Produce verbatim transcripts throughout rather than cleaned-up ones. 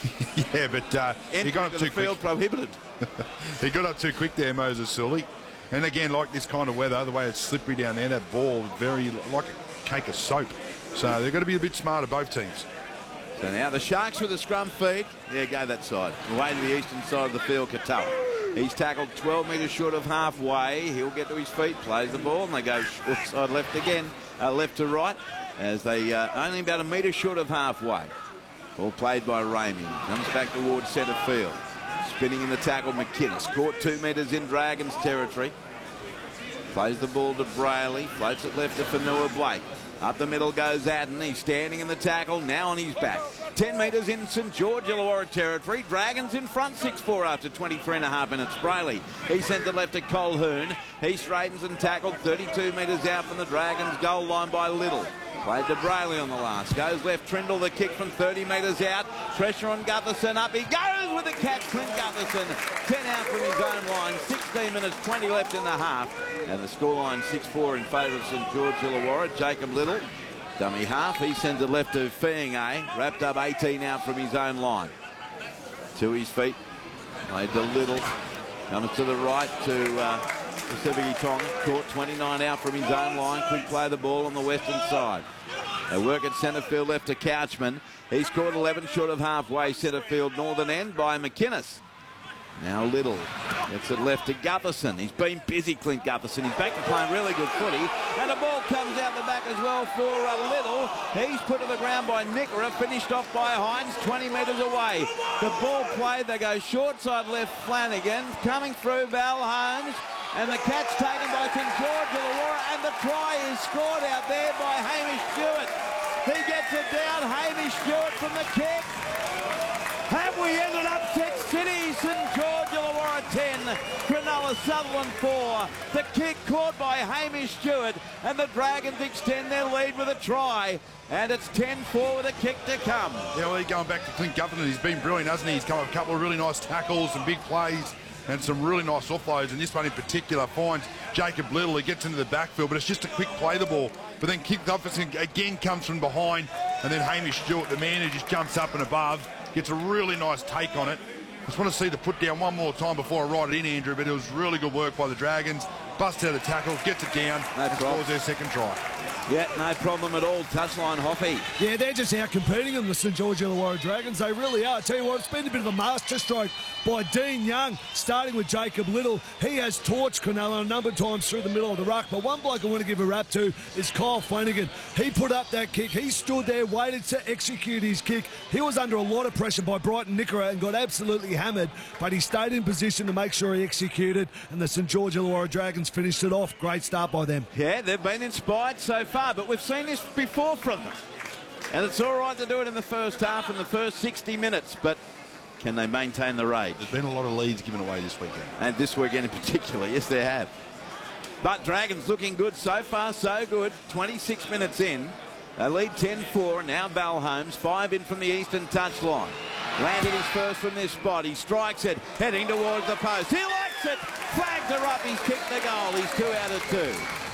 Yeah, but uh, he got up too field quick. prohibited. He got up too quick there, Moses Sully. And again, like this kind of weather, the way it's slippery down there, that ball is very like a cake of soap. So they've got to be a bit smarter, both teams. So now the Sharks with the scrum feed. Yeah, go that side. Away to the eastern side of the field, Katoa. He's tackled twelve metres short of halfway. He'll get to his feet, plays the ball, and they go short side left again, uh, left to right, as they uh, only about a metre short of halfway. Ball played by Raymond. Comes back towards centre field. Spinning in the tackle, McInnes. Caught two metres in Dragons territory. Plays the ball to Brayley. Floats it left to Fanua Blake. Up the middle goes Adden. He's standing in the tackle, now on his back. ten metres in St George Illawarra territory. Dragons in front six four after twenty-three and a half minutes. Brayley, he sent it left to Colquhoun. He straightens and tackled thirty-two metres out from the Dragons goal line by Little. Played to Brayley on the last. Goes left, Trindle, the kick from thirty metres out. Pressure on Gutherson, up he goes with the catch. Clint Gutherson, ten out from his own line. sixteen minutes, twenty left in the half. And the scoreline six four in favour of St George Illawarra. Jacob Little, dummy half. He sends it left to Fiinga. Wrapped up eighteen out from his own line. To his feet. Played to Little. Comes to the right to uh, Pacific Tong. Caught twenty-nine out from his own line. Quick play the ball on the western side. They work at centre field left to Couchman. He's caught eleven short of halfway centre field northern end by McInnes. Now Little gets it left to Gutherson. He's been busy, Clint Gutherson. He's back to playing really good footy. And a ball comes out the back as well for uh, Little. He's put to the ground by Nickera. Finished off by Hines, twenty metres away. The ball played. They go short side left, Flanagan. Coming through, Val Holmes. And the catch taken by St George Illawarra. And the try is scored out there by Hamish Stewart. He gets it down. Hamish Stewart from the kick. Have we ended up Tech City? St George Illawarra ten, Cronulla Sutherland four. The kick caught by Hamish Stewart, and the Dragons extend their lead with a try. And it's ten four with a kick to come. Yeah, well, going back to Clint Gutherson, he's been brilliant, hasn't he? He's come up a couple of really nice tackles and big plays and some really nice offloads, and this one in particular finds Jacob Little. He gets into the backfield, but it's just a quick play the ball. But then Clint Gutherson again comes from behind, and then Hamish Stewart, the man who just jumps up and above, gets a really nice take on it. Just want to see the put down one more time before I write it in, Andrew, but it was really good work by the Dragons. Busts out the tackle, gets it down, no and scores their second try. Yeah, no problem at all. Touchline, Hoffy. Yeah, they're just out competing them, the St George Illawarra Dragons. They really are. I tell you what, it's been a bit of a masterstroke by Dean Young, starting with Jacob Little. He has torched Cronulla a number of times through the middle of the ruck, but one bloke I want to give a rap to is Kyle Flanagan. He put up that kick. He stood there, waited to execute his kick. He was under a lot of pressure by Brighton Nickera and got absolutely hammered, but he stayed in position to make sure he executed, and the St George Illawarra Dragons finished it off. Great start by them. Yeah, they've been inspired so far, but we've seen this before from them. And it's all right to do it in the first half, in the first sixty minutes, but can they maintain the rage? There's been a lot of leads given away this weekend. And this weekend in particular, yes, they have. But Dragons looking good so far, so good. twenty-six minutes in. They lead ten four. Now Val Holmes, five in from the eastern touchline. Landed his first from this spot. He strikes it, heading towards the post. He likes it. Flags are up. He's kicked the goal. He's two out of two.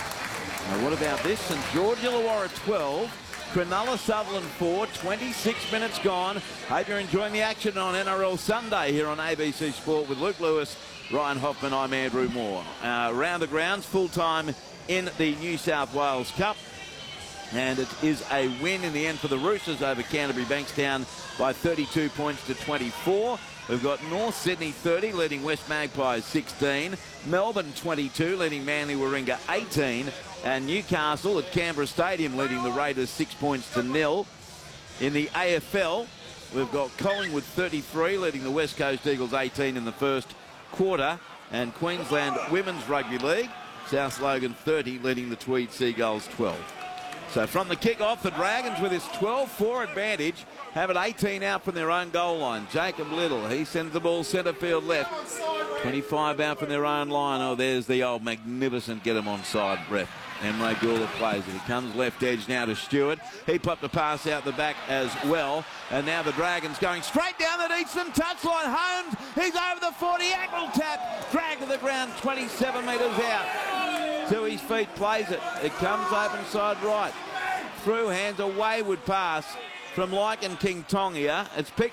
Now what about this? St George Illawarra twelve. Cronulla Sutherland four, twenty-six minutes gone. Hope you're enjoying the action on N R L Sunday here on A B C Sport with Luke Lewis, Ryan Hoffman, I'm Andrew Moore. Uh, round the grounds, full time in the New South Wales Cup. And it is a win in the end for the Roosters over Canterbury Bankstown by thirty-two points to twenty-four. We've got North Sydney thirty, leading West Magpies sixteen. Melbourne twenty-two, leading Manly Warringah eighteen. And Newcastle at Canberra Stadium leading the Raiders six points to nil. In the A F L, we've got Collingwood thirty-three, leading the West Coast Eagles eighteen in the first quarter. And Queensland Women's Rugby League, South Logan thirty, leading the Tweed Seagulls twelve. So from the kick-off, the Dragons with his twelve four advantage have it eighteen out from their own goal line. Jacob Little, he sends the ball centre field left. twenty-five out from their own line. Oh, there's the old magnificent get him onside ref. Emre Gula plays it. He comes left edge now to Stewart. He popped a pass out the back as well. And now the Dragons going straight down the eastern touchline. Holmes, he's over the forty, ankle tap. Dragged to the ground, twenty-seven metres out. To his feet, plays it. It comes open side right. Through hands, a wayward pass from Lycan King Tongia. It's picked